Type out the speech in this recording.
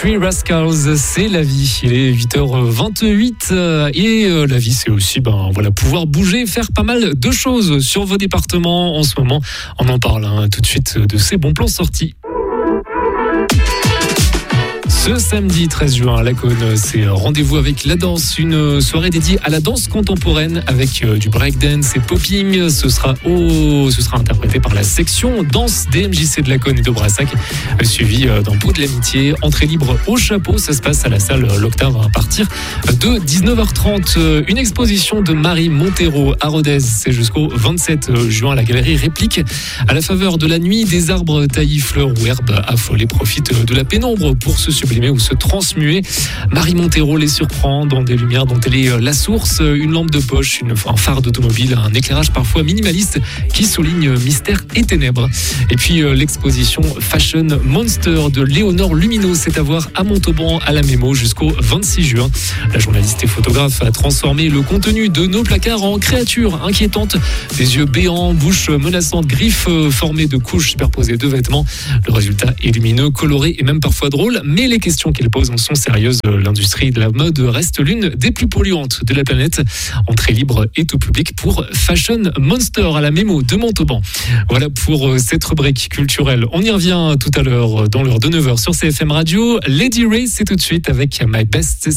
Three Rascals, c'est la vie. Il est 8h28 et la vie, c'est aussi pouvoir bouger, faire pas mal de choses sur vos départements en ce moment. On en parle tout de suite de ces bons plans sortis. Ce samedi 13 juin à la Cône, c'est rendez-vous avec la danse, une soirée dédiée à la danse contemporaine avec du breakdance et popping. Ce sera interprété par la section danse des MJC de la Cône et de Brassac, suivi d'un bout de l'amitié. Entrée libre au chapeau, ça se passe à la salle L'Octave à partir de 19h30. Une exposition de Marie Montero à Rodez, c'est jusqu'au 27 juin à la galerie Réplique. À la faveur de la nuit, des arbres taillis, fleurs ou herbes affolées profitent de la pénombre pour se sublimer ou se transmuer. Marie Montero les surprend dans des lumières dont elle est la source. Une lampe de poche, un phare d'automobile, un éclairage parfois minimaliste qui souligne mystère et ténèbres. Et puis l'exposition Fashion Monster de Léonore Lumineau, c'est à voir à Montauban à la Mémo jusqu'au 26 juin. La journaliste et photographe a transformé le contenu de nos placards en créatures inquiétantes. Des yeux béants, bouche menaçante, griffes formées de couches superposées de vêtements. Le résultat est lumineux, coloré et même parfois drôle, mais les questions qu'il pose sont sérieuses. L'industrie de la mode reste l'une des plus polluantes de la planète. Entrée libre et tout public pour Fashion Monster à la Mémo de Montauban. Voilà pour cette rubrique culturelle. On y revient tout à l'heure dans l'heure de 9h sur CFM Radio. Lady Ray, c'est tout de suite avec My Best